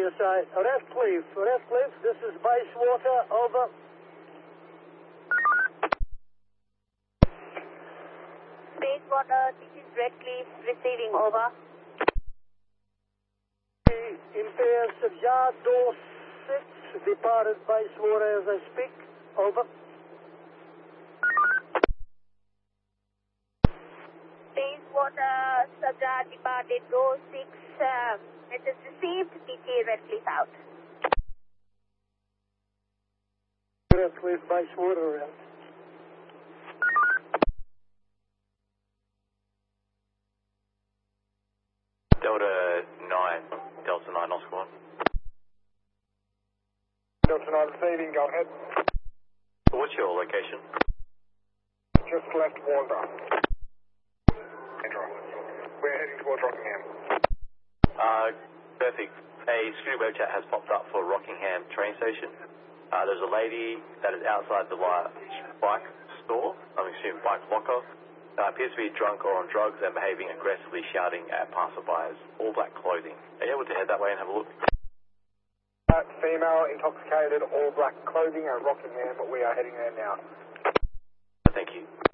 PSI. Ratcliffe, this is Bayswater, over. Bayswater, this is Redcliffe, receiving, over. Impairs of yard door 6, departed Bayswater as I speak, over. Bayswater, subject departed door 6, message received, DTA Redcliffe out. Redcliffe, Bayswater out. Delta 9, Delta 9, Oscar 1. Delta 9 receiving, go ahead. What's your location? Just left Wanda. We're heading towards Rockingham. Perfect. A security web chat has popped up for Rockingham train station. There's a lady that is outside the large bike store, I'm assuming bike locker. Appears to be drunk or on drugs and behaving aggressively, shouting at passerbys. All black clothing. Are you able to head that way and have a look? Female, intoxicated, all black clothing at Rockingham, but we are heading there now. Thank you.